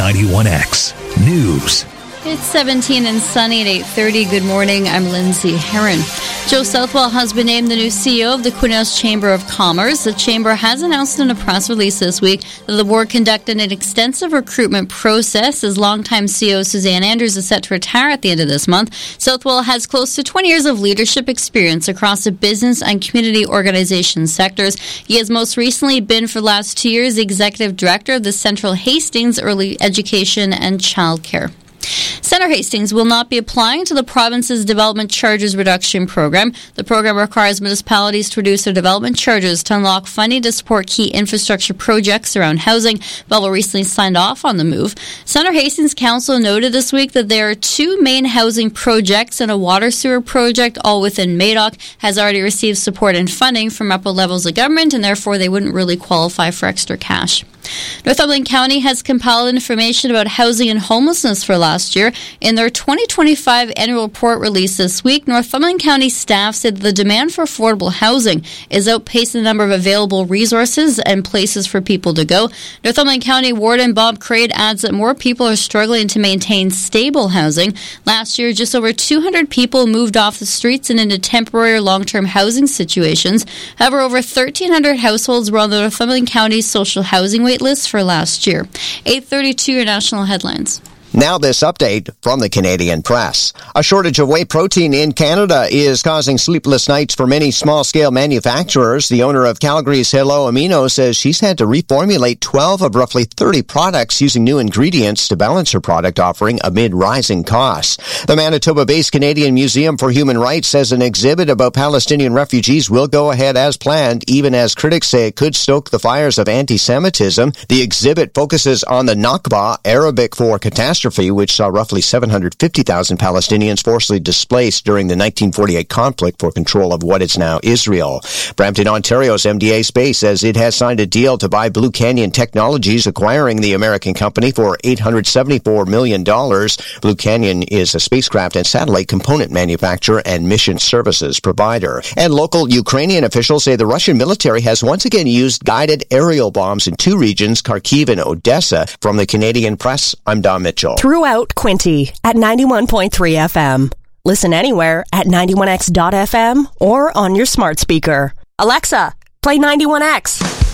91X News. It's 17 and sunny at 8:30. Good morning. I'm Lindsay Herron. Joe Southwell has been named the new CEO of the Quesnel Chamber of Commerce. The chamber has announced in a press release this week that the board conducted an extensive recruitment process as longtime CEO Suzanne Andrews is set to retire at the end of this month. Southwell has close to 20 years of leadership experience across the business and community organization sectors. He has most recently been for the last 2 years the executive director of the Central Hastings Early Education and Childcare. Centre Hastings will not be applying to the province's development charges reduction program. The program requires municipalities to reduce their development charges to unlock funding to support key infrastructure projects around housing. Belleville recently signed off on the move. Centre Hastings Council noted this week that there are two main housing projects and a water sewer project, all within Madoc, has already received support and funding from upper levels of government, and therefore they wouldn't really qualify for extra cash. Northumberland County has compiled information about housing and homelessness for last year. In their 2025 annual report released this week, Northumberland County staff said the demand for affordable housing is outpacing the number of available resources and places for people to go. Northumberland County Warden Bob Crade adds that more people are struggling to maintain stable housing. Last year, just over 200 people moved off the streets and into temporary or long-term housing situations. However, over 1,300 households were on the Northumberland County social housing wait list for last year. 8:32 your national headlines. Now this update from the Canadian Press. A shortage of whey protein in Canada is causing sleepless nights for many small-scale manufacturers. The owner of Calgary's Hello Amino says she's had to reformulate 12 of roughly 30 products using new ingredients to balance her product offering amid rising costs. The Manitoba-based Canadian Museum for Human Rights says an exhibit about Palestinian refugees will go ahead as planned, even as critics say it could stoke the fires of anti-Semitism. The exhibit focuses on the Nakba, Arabic for catastrophe, which saw roughly 750,000 Palestinians forcibly displaced during the 1948 conflict for control of what is now Israel. Brampton, Ontario's MDA Space says it has signed a deal to buy Blue Canyon Technologies, acquiring the American company for $874 million. Blue Canyon is a spacecraft and satellite component manufacturer and mission services provider. And local Ukrainian officials say the Russian military has once again used guided aerial bombs in two regions, Kharkiv and Odessa. From the Canadian Press, I'm Don Mitchell. Throughout Quinte at 91.3 FM. Listen anywhere at 91x.fm or on your smart speaker. Alexa, play 91X.